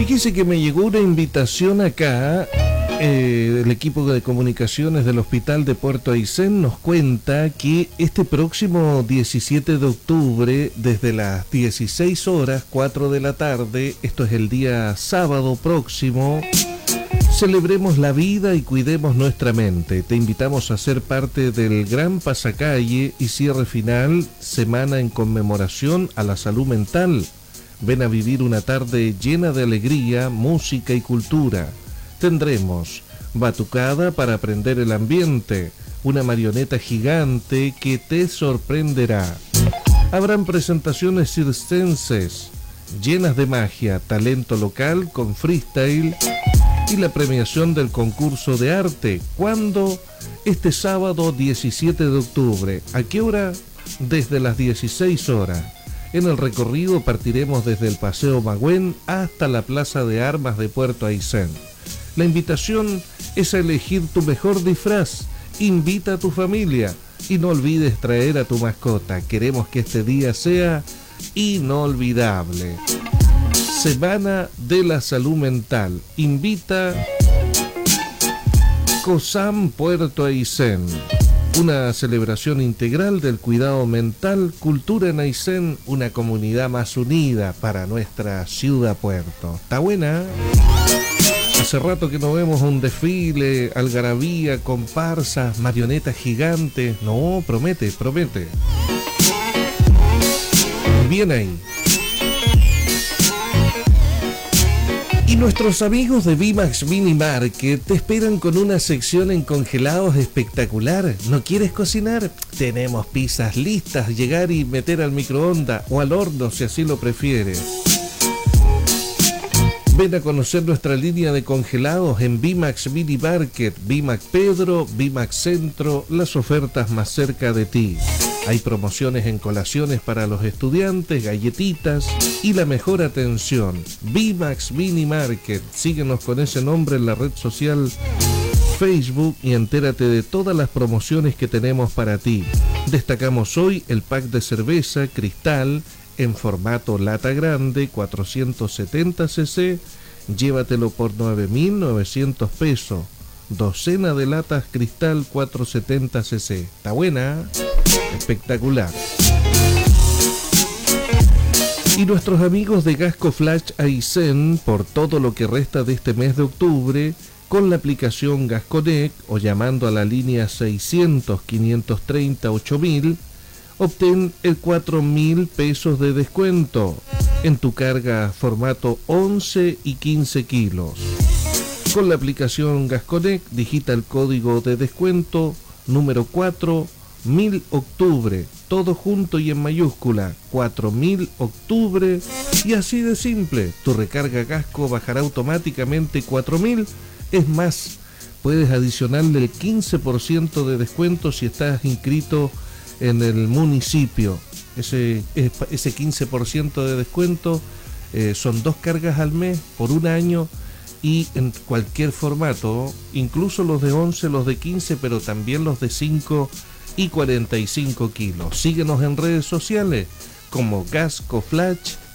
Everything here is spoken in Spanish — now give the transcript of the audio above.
Fíjese que me llegó una invitación acá. El equipo de comunicaciones del Hospital de Puerto Aysén nos cuenta que este próximo 17 de octubre, desde las 16 horas, 4 de la tarde, esto es el día sábado próximo, celebremos la vida y cuidemos nuestra mente. Te invitamos a ser parte del gran pasacalle y cierre final, semana en conmemoración a la salud mental. Ven a vivir una tarde llena de alegría, música y cultura. Tendremos batucada para aprender el ambiente, una marioneta gigante que te sorprenderá. Habrán presentaciones circenses llenas de magia, talento local con freestyle y la premiación del concurso de arte. ¿Cuándo? Este sábado 17 de octubre. ¿A qué hora? Desde las 16 horas. En el recorrido partiremos desde el Paseo Magüén hasta la Plaza de Armas de Puerto Aysén. La invitación es a elegir tu mejor disfraz. Invita a tu familia y no olvides traer a tu mascota. Queremos que este día sea inolvidable. Semana de la Salud Mental. Invita COSAM Puerto Aysén. Una celebración integral del cuidado mental, cultura en Aysén, una comunidad más unida para nuestra ciudad puerto. ¿Está buena? Hace rato que no vemos un desfile, algarabía, comparsas, marionetas gigantes. No, promete. Bien ahí. Y nuestros amigos de Bimax Mini Market te esperan con una sección en congelados espectacular. ¿No quieres cocinar? Tenemos pizzas listas, llegar y meter al microondas o al horno si así lo prefieres. Ven a conocer nuestra línea de congelados en Bimax Mini Market, Bimax Pedro, Bimax Centro, las ofertas más cerca de ti. Hay promociones en colaciones para los estudiantes, galletitas y la mejor atención. Bimax Mini Market. Síguenos con ese nombre en la red social Facebook y entérate de todas las promociones que tenemos para ti. Destacamos hoy el pack de cerveza Cristal en formato lata grande, 470 cc. Llévatelo por 9.900 pesos. Docena de latas Cristal 470 cc. ¿Está buena? Espectacular. Y nuestros amigos de Gasco Flash Aysén, por todo lo que resta de este mes de octubre, con la aplicación Gasconnect o llamando a la línea 600-530-8000, obtén el 4.000 pesos de descuento en tu carga formato 11 y 15 kilos. Con la aplicación Gasconnect digita el código de descuento número 4.000 octubre, todo junto y en mayúscula, 4.000 octubre, y así de simple, tu recarga Gasco bajará automáticamente 4.000, es más, puedes adicionarle el 15% de descuento si estás inscrito en el municipio. Ese 15% de descuento son 2 cargas al mes por un año y en cualquier formato, incluso los de 11, los de 15, pero también los de 5 y 45 kilos. Síguenos en redes sociales como Gasco Flash